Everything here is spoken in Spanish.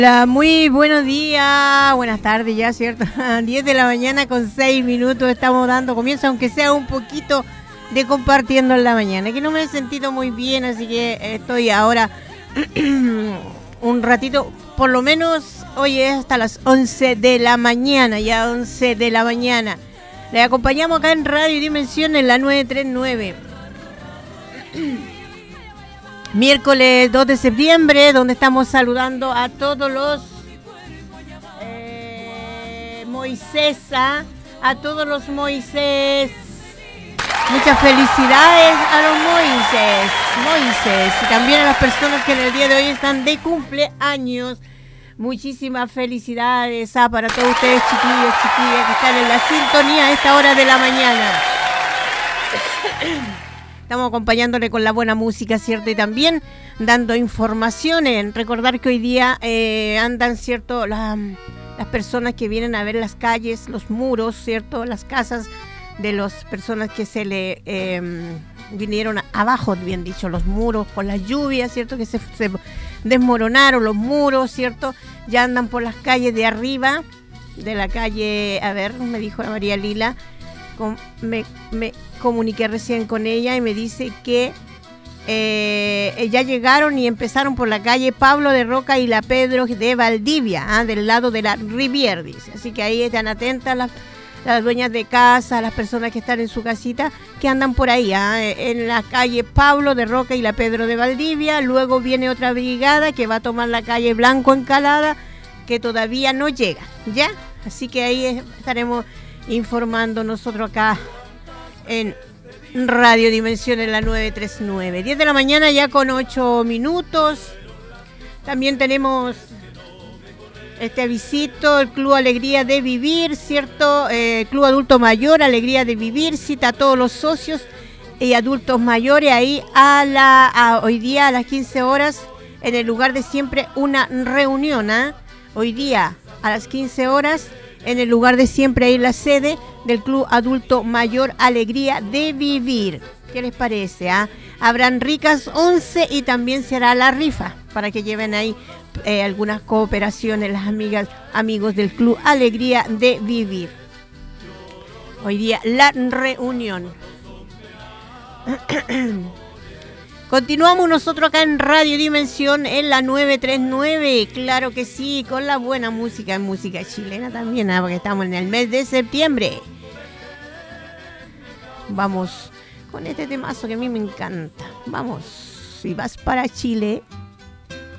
Hola, muy buenos días, buenas tardes ya, ¿cierto? 10 de la mañana con 6 minutos estamos dando comienzo, aunque sea un poquito de compartiendo en la mañana, que no me he sentido muy bien, así que estoy ahora un ratito, por lo menos hoy es hasta las 11 de la mañana, ya 11 de la mañana. Le acompañamos acá en Radio Dimensión en la 939. Miércoles 2 de septiembre, donde estamos saludando a todos los Moisés, a todos los Moisés. Muchas felicidades a los Moisés, y también a las personas que en el día de hoy están de cumpleaños. Muchísimas felicidades para todos ustedes, chiquillos, chiquillas, que están en la sintonía a esta hora de la mañana. Estamos acompañándole con la buena música, ¿cierto? Y también dando informaciones. Recordar que hoy día andan, ¿cierto? Las personas que vienen a ver las calles, los muros, ¿cierto? Las casas de las personas que se le vinieron abajo, bien dicho, los muros por las lluvias, ¿cierto? Que se desmoronaron los muros, ¿cierto? Ya andan por las calles de arriba, de la calle, a ver, me dijo la María Lila, me comuniqué recién con ella y me dice que ya llegaron y empezaron por la calle Pablo de Roca y la Pedro de Valdivia, del lado de la Rivier, dice. Así que ahí están atentas las dueñas de casa, las personas que están en su casita, que andan por ahí, en la calle Pablo de Roca y la Pedro de Valdivia. Luego viene otra brigada que va a tomar la calle Blanco Encalada, que todavía no llega, ¿ya? Así que ahí estaremos informando nosotros acá en Radio Dimensión en la 939. 10 de la mañana ya con 8 minutos. También tenemos este avisito, el Club Alegría de Vivir, ¿cierto? Club Adulto Mayor, Alegría de Vivir, cita a todos los socios y adultos mayores ahí hoy día a las 15 horas, en el lugar de siempre, una reunión, hoy día a las 15 horas, en el lugar de siempre, ahí la sede del Club Adulto Mayor Alegría de Vivir. ¿Qué les parece? Habrán ricas 11 y también se hará la rifa para que lleven ahí algunas cooperaciones las amigos del Club Alegría de Vivir. Hoy día la reunión. Continuamos nosotros acá en Radio Dimensión en la 939, claro que sí, con la buena música, música chilena también, porque estamos en el mes de septiembre. Vamos con este temazo que a mí me encanta. Vamos, si vas para Chile,